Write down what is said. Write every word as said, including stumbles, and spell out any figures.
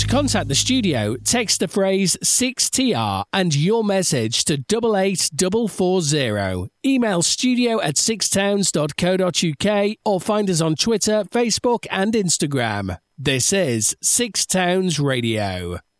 To contact the studio, text the phrase six T R and your message to eight eight four four zero. Email studio at sixtowns dot co dot uk or find us on Twitter, Facebook and Instagram. This is Six Towns Radio.